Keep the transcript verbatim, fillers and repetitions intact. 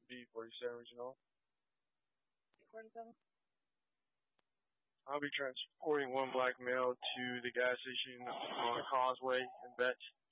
B forty-seven Regional. forty-seven. I'll be transporting one black male to the gas station on Causeway and Vetch.